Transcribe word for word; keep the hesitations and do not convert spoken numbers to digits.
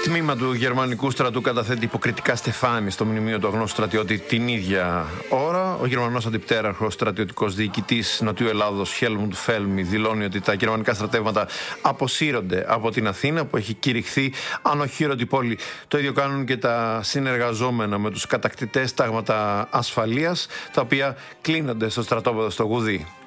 Τμήμα του γερμανικού στρατού καταθέτει υποκριτικά στεφάνι στο μνημείο του αγνώστου στρατιώτη την ίδια ώρα. Ο Γερμανός αντιπτέραρχος στρατιωτικός διοικητής Νοτιού Ελλάδος Χέλμουντ Φέλμι δηλώνει ότι τα γερμανικά στρατεύματα αποσύρονται από την Αθήνα, που έχει κηρυχθεί ανοχήρωτη πόλη. Το ίδιο κάνουν και τα συνεργαζόμενα με τους κατακτητές τάγματα ασφαλείας, τα οποία κλείνονται στο στρατόπεδο στο Γουδί.